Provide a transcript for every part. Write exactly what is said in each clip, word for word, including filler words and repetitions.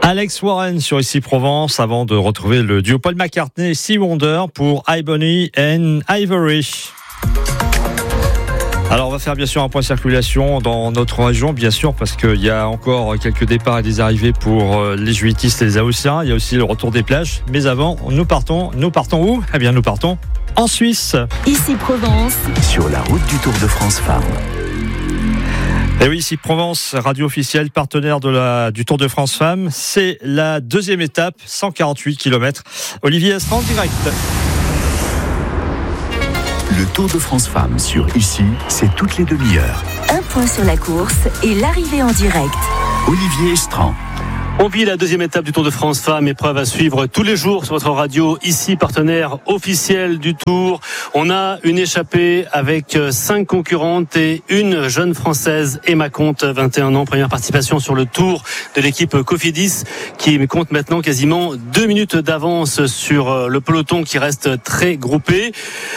Alex Warren sur Ici Provence avant de retrouver le duo Paul McCartney et Stevie Wonder pour Ebony and Ivory. Alors on va faire bien sûr un point de circulation dans notre région, bien sûr, parce qu'il y a encore quelques départs et des arrivées pour les Juilletistes et les Haussiens. Il y a aussi le retour des plages. Mais avant, nous partons. Nous partons où ? Eh bien, nous partons en Suisse. Ici Provence. Sur la route du Tour de France Femmes. Et oui, ici Provence, radio officielle, partenaire de la, du Tour de France Femmes. C'est la deuxième étape, cent quarante-huit kilomètres. Olivier Astran, direct. Le Tour de France Femmes sur Ici, c'est toutes les demi-heures. Un point sur la course et l'arrivée en direct. Olivier Estran. On vit la deuxième étape du Tour de France Femmes, épreuve à suivre tous les jours sur votre radio, ici partenaire officiel du Tour. On a une échappée avec cinq concurrentes et une jeune Française, Emma Comte, vingt et un ans, première participation sur le Tour de l'équipe Cofidis, qui compte maintenant quasiment deux minutes d'avance sur le peloton qui reste très groupé.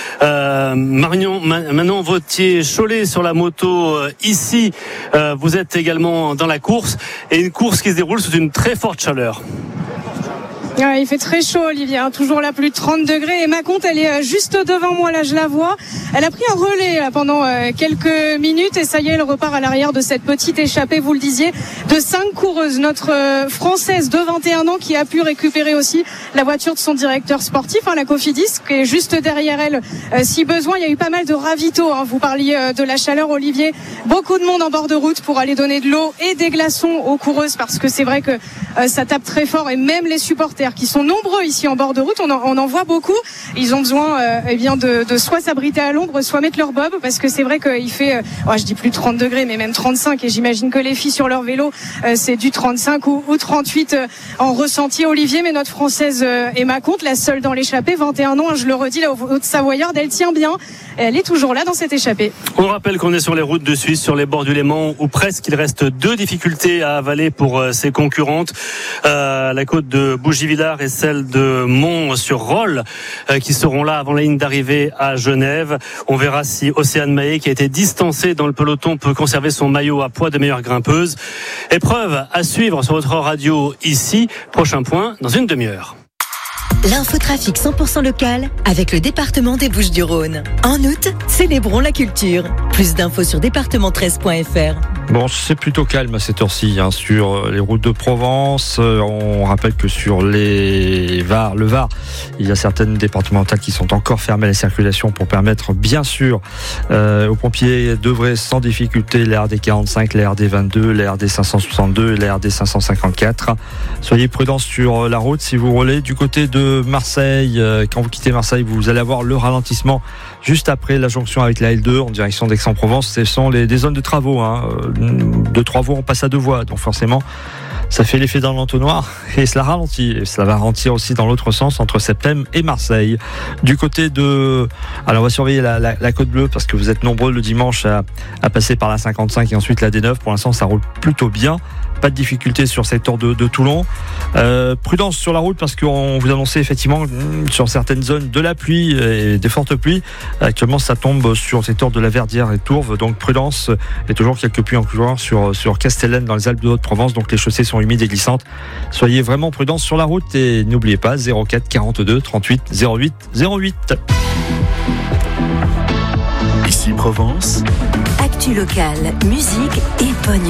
Euh, Marion, Manon Vautier-Cholet sur la moto ici, euh, vous êtes également dans la course et une course qui se déroule sous une très forte chaleur. Ouais, il fait très chaud, Olivier, hein, toujours là, plus de trente degrés. Et ma compte, elle est juste devant moi, là, je la vois. Elle a pris un relais là, pendant euh, quelques minutes et ça y est, elle repart à l'arrière de cette petite échappée, vous le disiez, de cinq coureuses. Notre euh, Française de vingt et un ans qui a pu récupérer aussi la voiture de son directeur sportif, hein, la Cofidis, qui est juste derrière elle euh, si besoin. Il y a eu pas mal de ravitaux, hein. Vous parliez euh, de la chaleur, Olivier. Beaucoup de monde en bord de route pour aller donner de l'eau et des glaçons aux coureuses parce que c'est vrai que euh, ça tape très fort et même les supporters qui sont nombreux ici en bord de route, on en, on en voit beaucoup. Ils ont besoin euh, eh bien de, de soit s'abriter à l'ombre, soit mettre leur bob, parce que c'est vrai qu'il fait, euh, oh, je dis plus trente degrés, mais même trente-cinq, et j'imagine que les filles sur leur vélo, euh, c'est du trente-cinq ou, ou trente-huit euh, en ressenti, Olivier. Mais notre Française euh, Emma Comte, la seule dans l'échappée, vingt et un ans, hein, je le redis, la Haute-Savoyarde, elle tient bien, elle est toujours là dans cette échappée. On rappelle qu'on est sur les routes de Suisse, sur les bords du Léman, où presque il reste deux difficultés à avaler pour euh, ses concurrentes, euh, la côte de Bougies-Villars et celle de Mont-sur-Rolle, euh, qui seront là avant la ligne d'arrivée à Genève. On verra si Océane Mahé, qui a été distancée dans le peloton, peut conserver son maillot à poids de meilleure grimpeuse. Épreuve à suivre sur votre radio ici. Prochain point dans une demi-heure. L'infotrafic cent pour cent local avec le département des Bouches-du-Rhône. En août, célébrons la culture. Plus d'infos sur département treize point f r. Bon, c'est plutôt calme à cette heure-ci hein, sur les routes de Provence. On rappelle que sur les Var, le Var, il y a certaines départementales qui sont encore fermées à la circulation pour permettre, bien sûr, euh, aux pompiers d'œuvrer sans difficulté les R D quarante-cinq, les R D vingt-deux, les R D cinq cent soixante-deux et les R D cinq cent cinquante-quatre. Soyez prudents sur la route si vous roulez du côté de Marseille. Quand vous quittez Marseille, vous allez avoir le ralentissement juste après la jonction avec la L deux en direction d'Aix-en-Provence. Ce sont les, des zones de travaux. Hein. De trois voies, on passe à deux voies. Donc forcément, ça fait l'effet d'un entonnoir et cela ralentit. Et cela va ralentir aussi dans l'autre sens entre Septem et Marseille. Du côté de... Alors on va surveiller la, la, la côte bleue parce que vous êtes nombreux le dimanche à, à passer par la cinquante-cinq et ensuite la D neuf. Pour l'instant, ça roule plutôt bien. Pas de difficulté sur le secteur de, de Toulon. Euh, prudence sur la route parce qu'on vous annonçait effectivement sur certaines zones de la pluie et des fortes pluies. Actuellement, ça tombe sur le secteur de la Verdière et Tourves. Donc prudence et toujours quelques pluies encore sur, sur Castellane dans les Alpes de Haute-Provence. Donc les chaussées sont humides et glissantes. Soyez vraiment prudents sur la route et n'oubliez pas zéro quatre quarante-deux trente-huit zéro huit zéro huit. Ici Provence. Actu locale, musique et pognon.